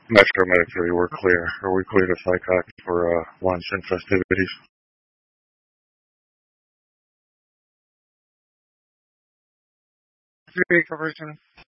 Metro Med 3, we're clear. Are we clear to Sycox for lunch and festivities? Three person.